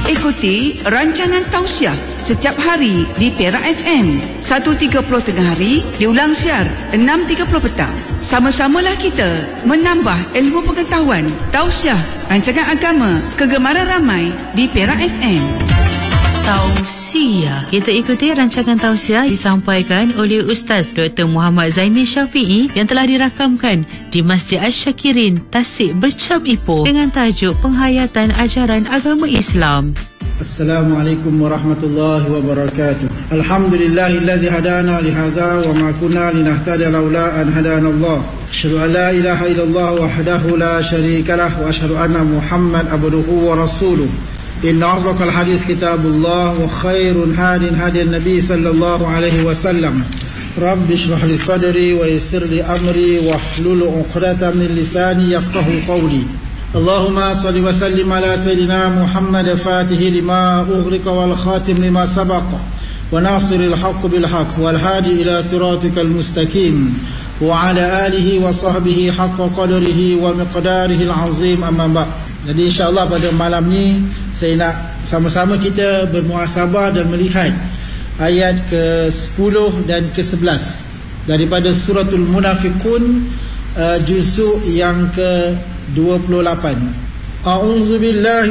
Ikuti rancangan tausiah setiap hari di Perak FM 1.30 tengah hari, diulang siar 6.30 petang. Sama-samalah kita menambah ilmu pengetahuan. Tausiah rancangan agama kegemaran ramai di Perak FM. Tausiah. Kita ikuti rancangan tausiah disampaikan oleh Ustaz Dr. Muhammad Zaimi Syafi'i yang telah dirakamkan di Masjid Asy-Syakirin, Tasik, Bercam Ipoh dengan tajuk penghayatan ajaran agama Islam. Assalamualaikum warahmatullahi wabarakatuh. Alhamdulillahillazi hadana lihadza wa ma kunna linahtadiya laula an hadana Allah. Asyhadu an la ilaha illallah wahdahu la syarikalah wa asyhadu anna Muhammad abduhu wa rasuluh. Inna asdaqal hadis kitabullah wa khairun hadin hadin nabi sallallahu alaihi wasallam. Rabbi shrah li sadri wa yassir li amri wahlul 'uqdatam min lisani yafqahu qawli. Allahumma salli wa sallim ala sayyidina Muhammad fatihi lima ughliqa wal khatim lima sabaqa wa nasiril haqq bil haqq wal hadi ila siratikal mustaqim wa ala alihi wa sahbihi haqqa qadrihi wa miqdarihi al azim, amma ba'd. Jadi insyaAllah pada malam ni saya nak sama-sama kita bermuhasabah dan melihat ayat ke-10 dan ke-11 daripada suratul Munafiqun, juzuk yang ke-28. A'udzubillahi